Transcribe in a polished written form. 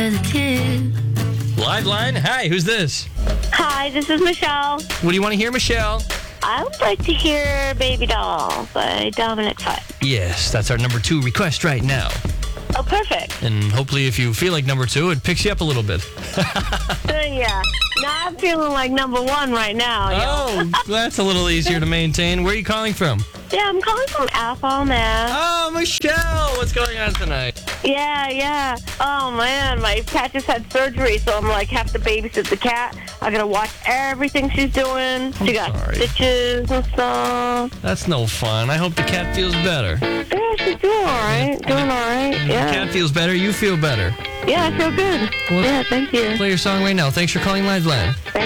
with a tip. Live line. Hi, who's this? Hi, this is Michelle. What do you want to hear, Michelle? I would like to hear Baby Doll by Dominic Fike. Yes, that's our number 2 request right now. Oh, perfect. And hopefully if you feel like number 2, it picks you up a little bit. Yeah. Now I'm feeling like number 1 right now. Oh, that's a little easier to maintain. Where are you calling from? Yeah, I'm calling from Athol, Mass. Oh, Michelle, what's going on tonight? Yeah. Oh, man, my cat just had surgery, so I'm like have to babysit the cat. I gotta watch everything she's doing. She got stitches and stuff. That's no fun. I hope the cat feels better. Yeah, she's doing all right. Yeah. The cat feels better, you feel better. Yeah, I feel good. Well, yeah, thank you. Play your song right now. Thanks for calling Liveline. Thank